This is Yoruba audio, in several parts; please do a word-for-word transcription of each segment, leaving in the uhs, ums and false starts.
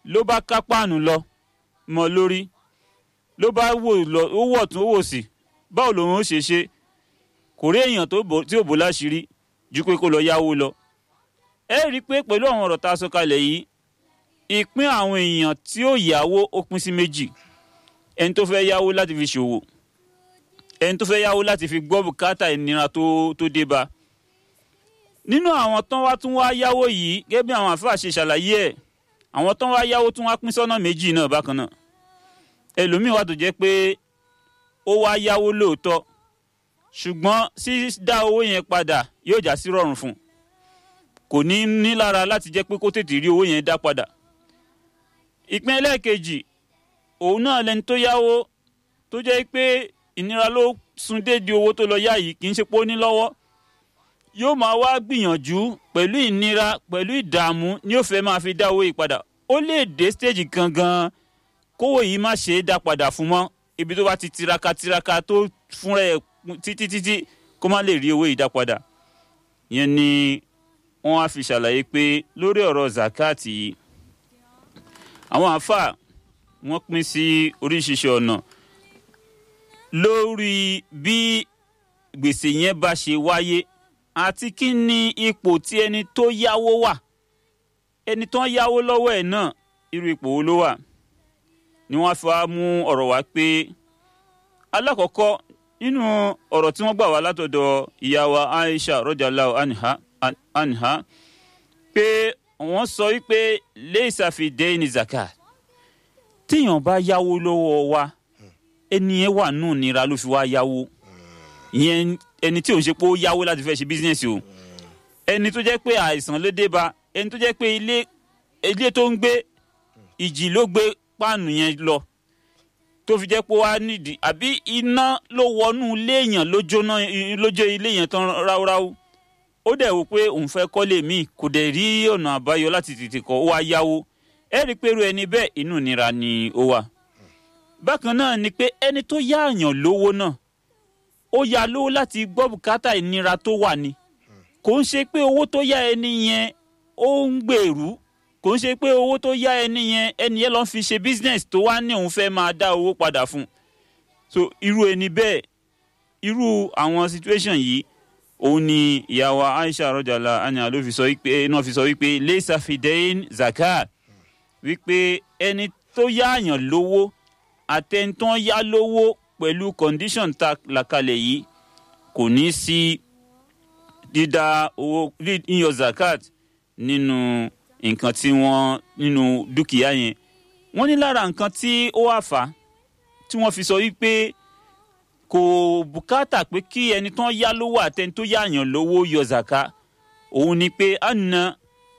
ló bá ká páànù lọ mọ́ lórí ló bá wò lọ ó wọ̀ tún ó wò sí báwo lòun ó ṣe ṣe kò rí èèyàn tó bò tí ò bò láṣìírí ju pé kó lọ yáwó lọ. ẹ rí i pé pẹ̀lú àwọn ọ̀rọ̀ tá a sọ kalẹ̀ yìí ìpín àwọn èèyàn tí ó yáwó ó pín sí méjì. ẹni tó fẹ́ yáwó láti fi ṣòwò ẹni tó fẹ́ yáwó láti fi gbọ́ bùkátà ìnira tó tó dé bá. nínú àwọn tán wá tún wá yáwó yìí gẹ́gẹ́ bí àwọn àfáà ṣe ṣàlàyé ẹ̀ àwọn tán wá yáwó tún wá pín sọ́nà méjì náà bákan náà. ẹlòmíì wà tó jẹ́ pé ó wá yáwó lóòótọ́ ṣùgbọ́n sídá owó yẹn padà yóò já sí rọrùn fún un kò ní ní lára láti jẹ́ pé kó tètè rí owó yẹn dá padà. ìpín ẹlẹ́ẹ̀kejì òun náà lẹni tó yáwó tó jẹ́ pé ìnira ló sún déédé owó tó lọ yá yìí kì í ṣe pé ó ní lọ́wọ́ yóò máa wá gbìyànjú pẹ̀lú ìnira pẹ̀lú ìdààmú ni yóò fẹ́ máa fi dá owó yìí padà. ó lè dé stage gangan kówó yìí má ṣe é dá padà fún mọ́ ibi tó bá ti tiraka tiraka tó fúnra ẹ̀ títí títí kó má lè rí owó yìí dá padà. ìyẹn ni wọ́n á fi ṣàlàyé pé lórí ọ̀rọ̀ zakati yìí àwọn àáfàá wọ́n pín sí oríṣiríṣi ọ̀nà lórí bí gbèsè yẹn bá ṣe wáyé àti kí ni ipò tí ẹni tó yáwó wà. ẹni tó ń yáwó lọ́wọ́ ẹ̀ náà irú ipò wo ló wà ni wọ́n fi wá mú ọ̀rọ̀ wá pé alákọ̀ọ́kọ́ nínú ọ̀rọ̀ tí wọ́n gbà wá látọ̀dọ̀ ìyá wa Aisha radiyallahu anha anha pé wọ́n sọ wípé laysa fi dayni zakat tíyàn bá yáwó lọ́wọ́ wa ẹni yẹn wà nù nira ló fi wá yáwó ìyẹn ẹni tí ò ń ṣe pé ó yáwó láti fẹ́ ṣe bísíǹsì o ẹni tó jẹ́ pé àìsàn ló dé bá ẹni tó jẹ́ pé ilé ilé tó ń gbé ìjì ló gbé páànù yẹn lọ tó fi jẹ́ pé wá nídìí àbí iná ló wọnú ilé èèyàn ló jóná lójó ilé yẹn tán ráúráú ó dẹ̀ wò pé òun fẹ́ kọ́lé míì kò dẹ̀ rí ọ̀nà àbáyọ láti tètè kọ́ ó wá yáwó ẹ rí i pé irú ẹni bẹ́ẹ̀ inú ìnira ni ó wà. bákan náà ni pé ẹni tó yá àyàn lówó náà ó yá lówó láti gbọ́ bùkátà ìnira tó wà ní kò ń ṣe pé owó tó yá ẹni yẹn ó ń gbèrú kò ń ṣe pé owó tó yá ẹni yẹn ẹni yẹn ló ń fi ṣe business tó wá ní òun fẹ́ máa dá owó padà fún. so irú ẹni bẹ́ẹ̀ irú àwọn situation yìí òun ni ìyàwó Aisha radiyallahu anha ló fi sọ wípé náà fi sọ wípé laysa fi dayn zakat wípé ẹni tó yáàyàn lówó àtẹ̀ntàn yá lówó pẹ̀lú condition ta làkàlẹ̀ yìí kò ní sí dídá owó yíyọ zakat nínú nǹkan tí wọ́n nínú dúkìá yẹn. wọ́n ní lára nǹkan tí ó wà fà tí wọ́n fi sọ wípé kò bùkátà pé kí ẹni tán yá lówó àtẹni tó yáàyàn lówó yọ zaka òun ni pé àná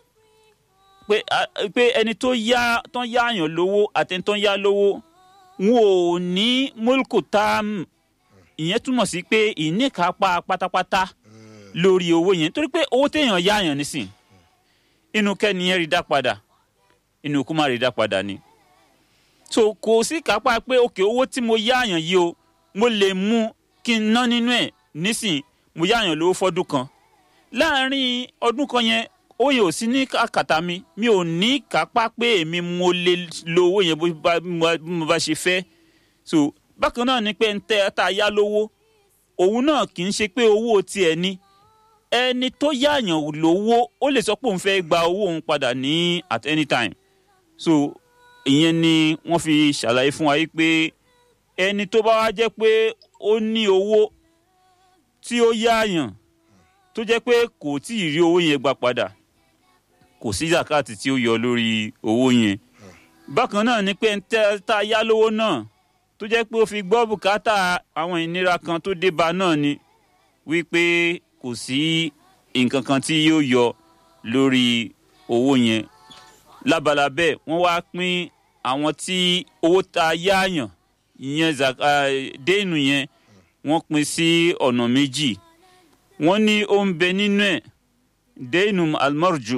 pé pé ẹni tó yá tán yáàyàn lówó àtẹni tán yá lówó wọn ò ní mọ́lùkù táàmù ìyẹn túmọ̀ sí pé ìníkàápá pátápátá lórí owó yẹn torí pé owó téèyàn yáàyàn nísìn inú kẹ́niyẹn rí dá padà inú kó má rí dá padà ni. so kò sí kápá pé òkè owó tí mo yáàyàn yìí o mo lè mú kí n ná nínú ẹ̀ nísìn mo yáàyàn lówó fọ́dún kan láàárín ọdún kan yẹn ó yẹn ò sí ní àkàtà mi mi ò ní kápá pé èmi mo lè lo owó yẹn bó bá mo bá ṣe fẹ́. so bákan náà ni pé ń tẹ́ tá a yá lówó òun náà kì í ṣe pé owó tiẹ̀ ni ẹni tó yáàyàn lówó ó lè sọ pé òun fẹ́ gba owó òun padà ní at any time. so ìyẹn ni wọ́n fi ṣàlàyé fún wa yìí pé ẹni tó bá wá jẹ́ pé ó ní owó tí ó yáàyàn tó jẹ́ pé kò tí ì rí owó yẹn gbà padà kò sí zakati tí ó yọ lórí owó yẹn. bákan náà ni pé tá a yá lówó náà tó jẹ́ pé ó fi gbọ́ bùkátà àwọn ìnira kan tó dé bá náà ni wípé kò sí nǹkan kan tí yóò yọ lórí owó yẹn. lábala bẹ́ẹ̀ wọ́n wá pín àwọn tí owó tá a yáàyàn ìyẹn déènù yẹn wọ́n pín sí ọ̀nà méjì. wọ́n ní ó ń bẹ nínú ẹ̀ déènù almarju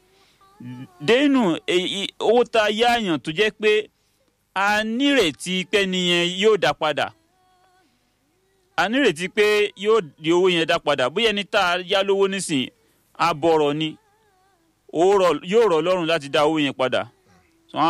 déènù owó tá a yáàyàn tó jẹ́ pé a nírètí pé nìyẹn yóò dá padà a nírètí pé yóò di owó yẹn dá padà bóyá ẹni tá a yá lówó nísìn abọ̀rọ̀ ni yóò rọ̀ lọ́rùn láti dá owó yẹn padà